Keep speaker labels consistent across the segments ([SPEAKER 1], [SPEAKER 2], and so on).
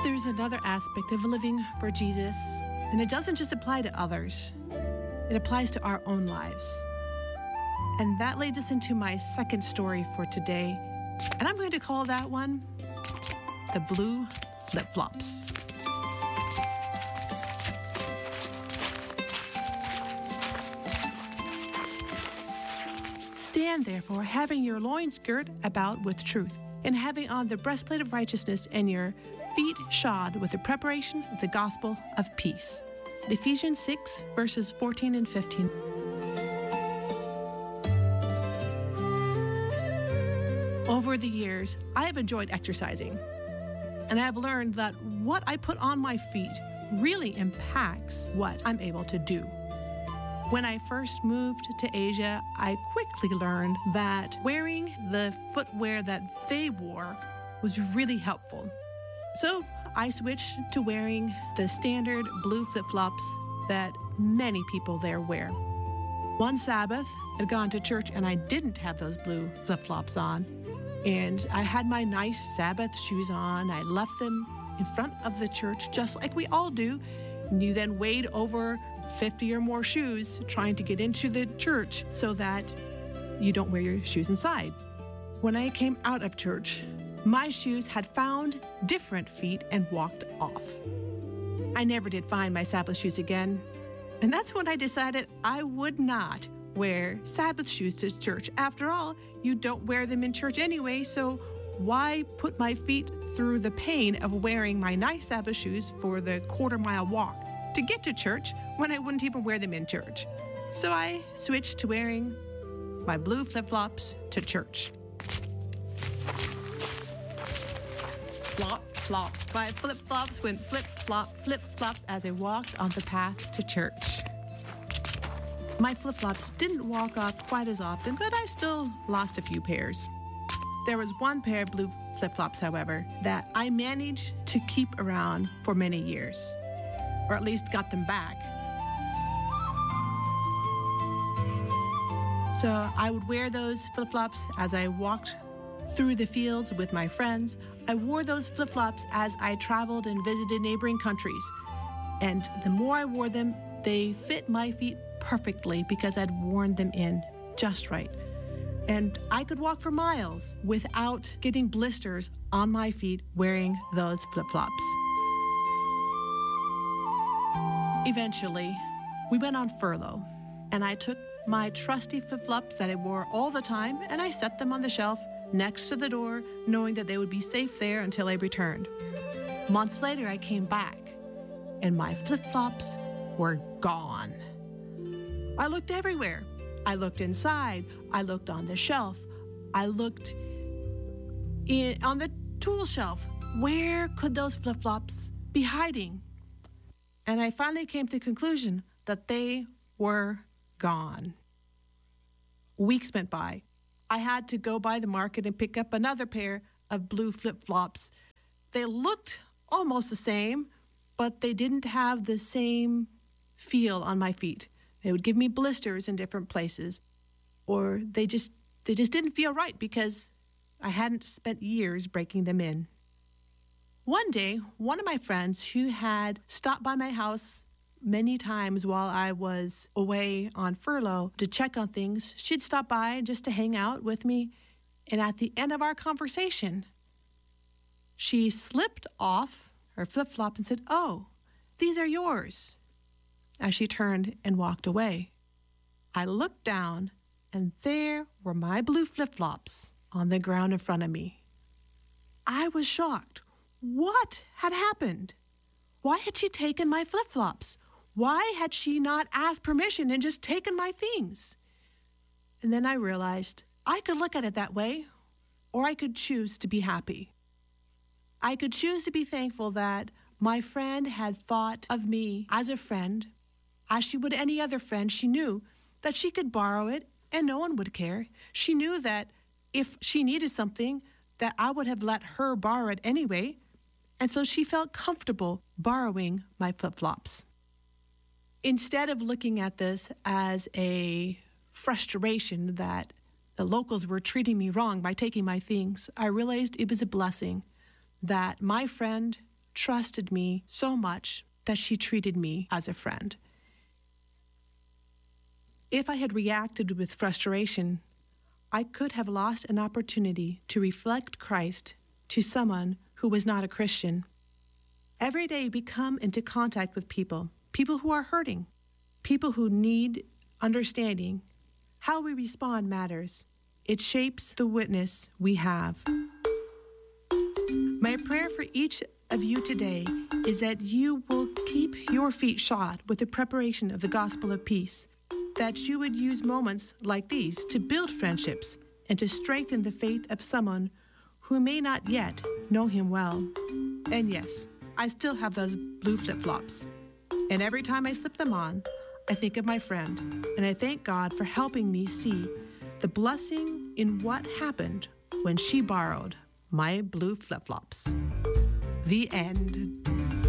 [SPEAKER 1] There's another aspect of living for Jesus, and it doesn't just apply to others. It applies to our own lives. And that leads us into my second story for today. And I'm going to call that one the Blue Flip-Flops. Stand therefore, having your loins girt about with truth, and having on the breastplate of righteousness, and your feet shod with the preparation of the gospel of peace. Ephesians 6, verses 14 and 15. Over the years, I have enjoyed exercising, and I have learned that what I put on my feet really impacts what I'm able to do. When I first moved to Asia, I quickly learned that wearing the footwear that they wore was really helpful. So I switched to wearing the standard blue flip-flops that many people there wear. One Sabbath, I'd gone to church and I didn't have those blue flip-flops on. And I had my nice Sabbath shoes on. I left them in front of the church just like we all do. And you then wade over 50 or more shoes trying to get into the church so that you don't wear your shoes inside. When I came out of church, my shoes had found different feet and walked off. I never did find my Sabbath shoes again. And that's when I decided I would not wear Sabbath shoes to church. After all, you don't wear them in church anyway, so why put my feet through the pain of wearing my nice Sabbath shoes for the quarter-mile walk to get to church when I wouldn't even wear them in church? So I switched to wearing my blue flip-flops to church. Flop, flop. My flip-flops went flip-flop, flip-flop as I walked on the path to church. My flip-flops didn't walk off quite as often, but I still lost a few pairs. There was one pair of blue flip-flops, however, that I managed to keep around for many years, or at least got them back. So I would wear those flip-flops as I walked through the fields with my friends. I wore those flip-flops as I traveled and visited neighboring countries. And the more I wore them, they fit my feet perfectly because I'd worn them in just right. And I could walk for miles without getting blisters on my feet wearing those flip-flops. Eventually, we went on furlough, and I took my trusty flip-flops that I wore all the time, and I set them on the shelf next to the door, knowing that they would be safe there until I returned. Months later, I came back, and my flip-flops were gone. I looked everywhere. I looked inside. I looked on the shelf. I looked on the tool shelf. Where could those flip-flops be hiding? And I finally came to the conclusion that they were gone. Weeks went by. I had to go by the market and pick up another pair of blue flip-flops. They looked almost the same, but they didn't have the same feel on my feet. They would give me blisters in different places, or they just didn't feel right because I hadn't spent years breaking them in. One day, one of my friends who had stopped by my house many times while I was away on furlough to check on things, she'd stop by just to hang out with me. And at the end of our conversation, she slipped off her flip-flop and said, "Oh, these are yours," as she turned and walked away. I looked down, and there were my blue flip-flops on the ground in front of me. I was shocked. What had happened? Why had she taken my flip-flops? Why had she not asked permission and just taken my things? And then I realized I could look at it that way, or I could choose to be happy. I could choose to be thankful that my friend had thought of me as a friend, as she would any other friend. She knew that she could borrow it and no one would care. She knew that if she needed something, that I would have let her borrow it anyway. And so she felt comfortable borrowing my flip-flops. Instead of looking at this as a frustration that the locals were treating me wrong by taking my things, I realized it was a blessing that my friend trusted me so much that she treated me as a friend. If I had reacted with frustration, I could have lost an opportunity to reflect Christ to someone who was not a Christian. Every day we come into contact with people who are hurting, people who need understanding. How we respond matters. It shapes the witness we have. My prayer for each of you today is that you will keep your feet shod with the preparation of the gospel of peace, that you would use moments like these to build friendships and to strengthen the faith of someone who may not yet know him well. And yes, I still have those blue flip-flops. And every time I slip them on, I think of my friend, and I thank God for helping me see the blessing in what happened when she borrowed my blue flip-flops. The end.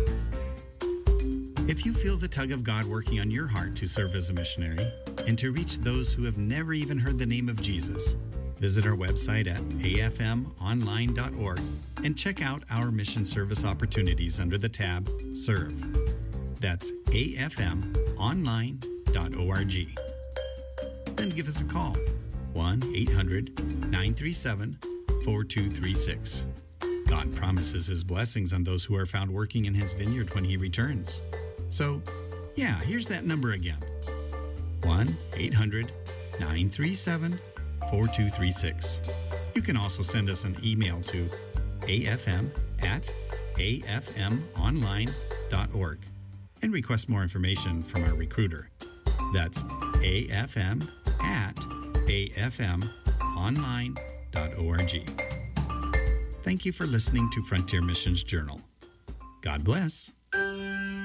[SPEAKER 2] If you feel the tug of God working on your heart to serve as a missionary and to reach those who have never even heard the name of Jesus, visit our website at afmonline.org and check out our mission service opportunities under the tab Serve. That's afmonline.org. Then give us a call, 1-800-937-4236. God promises his blessings on those who are found working in his vineyard when he returns. So, here's that number again, 1-800-937-4236. You can also send us an email to afm@afmonline.org and request more information from our recruiter. That's afm@afmonline.org. Thank you for listening to Frontier Missions Journal. God bless.